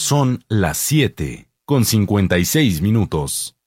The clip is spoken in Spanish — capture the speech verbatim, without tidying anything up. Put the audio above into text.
Son las siete con cincuenta y seis minutos.